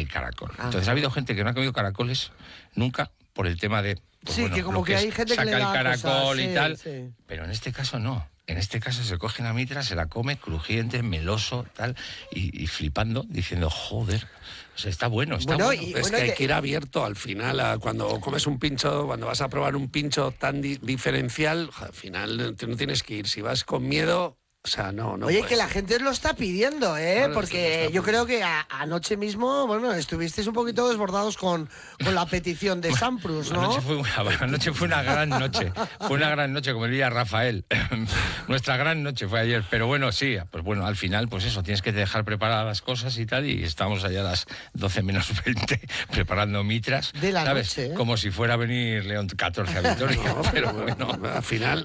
el caracol. Entonces ha habido gente que no ha comido caracoles nunca por el tema de... Pues sí, bueno, que como que hay gente que le da saca el caracol cosas, y tal, sí. Pero en este caso no. En este caso se coge la mitra, se la come crujiente, meloso, tal, y flipando, diciendo, joder, o sea, está bueno, está bueno. Es que hay que ir abierto al final, cuando comes un pincho, cuando vas a probar un pincho tan diferencial, al final no tienes que ir. Si vas con miedo... O sea, no Oye, puedes. que la gente lo está pidiendo, Claro, porque yo creo que anoche mismo, bueno, estuvisteis un poquito desbordados con la petición de Samprus, ¿no? Anoche fue una gran noche. Fue una gran noche, como diría Rafael. Nuestra gran noche fue ayer. Pero bueno, sí, pues bueno, al final, pues eso, tienes que dejar preparadas las cosas y tal, y estamos allá a las 12 menos 20 preparando mitras. De la ¿sabes? noche, Como si fuera a venir León 14 a Vitoria. Pero bueno, al final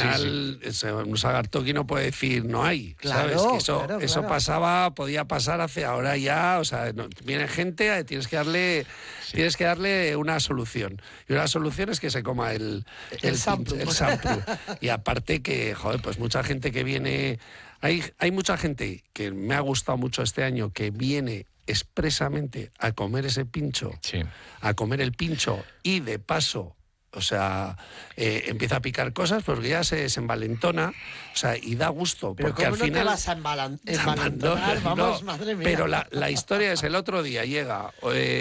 un Sagartoki no puede decir no hay, claro, ¿sabes? Que eso claro. pasaba, podía pasar hace ahora ya, o sea, viene gente, tienes que darle una solución. Y una solución es que se coma el Sampru. Y aparte que, joder, pues mucha gente que viene... Hay mucha gente que me ha gustado mucho este año que viene expresamente a comer ese pincho, a comer el pincho y de paso... O sea, empieza a picar cosas porque ya se envalentona, o sea, y da gusto. Pero porque ¿cómo al final no te vas a envalentonar? Vamos, madre mía. Pero la historia es el otro día llega...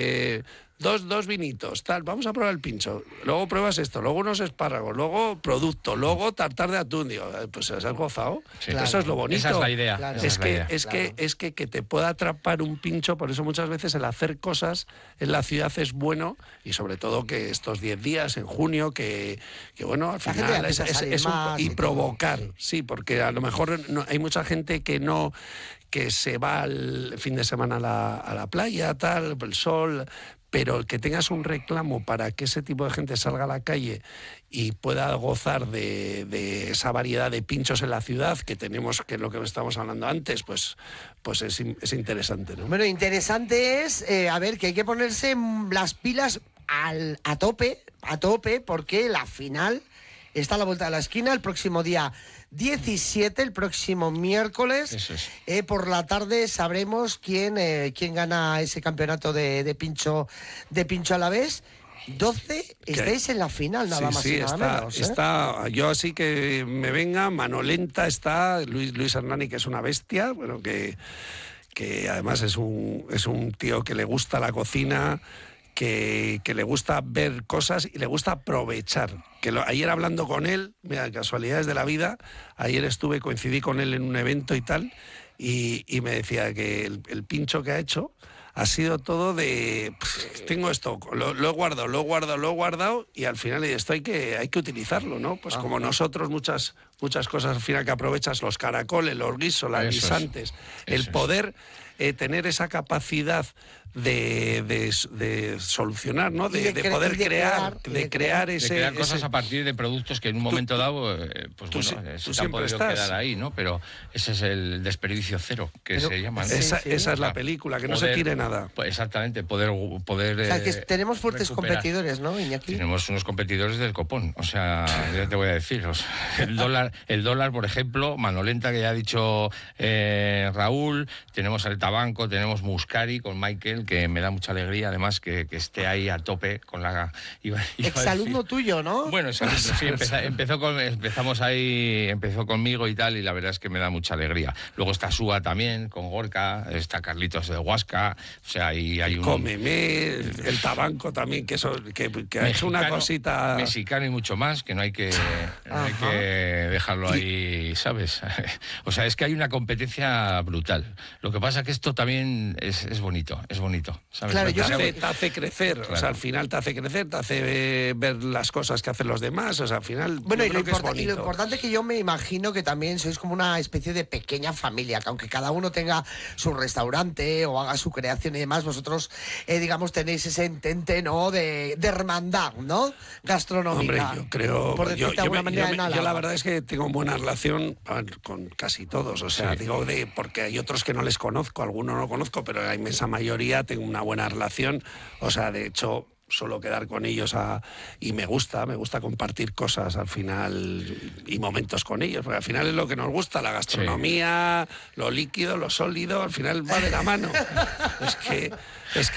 Dos vinitos, tal, vamos a probar el pincho. Luego pruebas esto, luego unos espárragos, luego producto, luego tartar de atún. Digo, pues has gozado. Sí, eso es lo bonito. Esa es la idea. Claro. Es que te pueda atrapar un pincho, por eso muchas veces el hacer cosas en la ciudad es bueno, y sobre todo que estos 10 días en junio, que bueno, al final y provocar, sí, porque a lo mejor hay mucha gente que se va el fin de semana a la playa, tal, el sol, pero que tengas un reclamo para que ese tipo de gente salga a la calle y pueda gozar de esa variedad de pinchos en la ciudad que tenemos, que es lo que estamos hablando antes, pues es interesante, ¿no? Bueno, interesante es, a ver, que hay que ponerse las pilas a tope, porque la final está a la vuelta de la esquina el próximo día 17, el próximo miércoles. Eso es. Por la tarde sabremos quién gana ese campeonato de pincho a la vez. 12, estáis en la final, nada más y nada menos. Está, yo así que me venga, mano lenta está, Luis Hernani, que es una bestia, bueno, que además es un tío que le gusta la cocina, que le gusta ver cosas y le gusta aprovechar. Ayer hablando con él, mira, casualidades de la vida, ayer coincidí con él en un evento y tal, y me decía que el pincho que ha hecho ha sido todo de... tengo esto, lo he guardado y al final esto hay que utilizarlo, ¿no? Pues como nosotros muchas cosas al final que aprovechas, los caracoles, los guisos, las guisantes, el poder tener esa capacidad de solucionar, ¿no? De poder crear cosas a partir de productos que en un momento dado, pues bueno, se han podido quedar ahí, ¿no? Pero ese es el desperdicio cero, se llama, ¿no? Esa es la película, que no se tire nada. Pues exactamente, poder o sea, que tenemos fuertes competidores, ¿no, Iñaki? Tenemos unos competidores del copón, o sea, ya te voy a decir, o sea, el dólar, por ejemplo, Manolenta, que ya ha dicho Raúl, tenemos el Tabanco, tenemos Muscari con Michael, que me da mucha alegría, además, que esté ahí a tope con la... Exalumno tuyo, ¿no? Bueno, sí, empezó conmigo y tal, y la verdad es que me da mucha alegría. Luego está Súa también, con Gorka, está Carlitos de Huasca, o sea, y hay un... Cómeme, el Tabanco también, que ha hecho una cosita... Mexicano y mucho más, que no hay que dejarlo ahí, ¿sabes? O sea, es que hay una competencia brutal. Lo que pasa es que esto también es bonito, ¿sabes? Claro, te hace crecer, claro. O sea, al final te hace crecer, te hace ver las cosas que hacen los demás, o sea, al final... Bueno, y lo importante es que yo me imagino que también sois como una especie de pequeña familia, que aunque cada uno tenga su restaurante o haga su creación y demás, vosotros, digamos, tenéis ese entente, ¿no?, de hermandad, ¿no?, gastronómica. Hombre, yo creo... Por decirte de alguna manera, yo la verdad es que tengo buena relación con casi todos, o sea, digo, porque hay otros que no les conozco, algunos no conozco, pero la inmensa mayoría tengo una buena relación, o sea, de hecho suelo quedar con ellos y me gusta compartir cosas al final y momentos con ellos, porque al final es lo que nos gusta, la gastronomía, lo líquido, lo sólido, al final va de la mano. Es que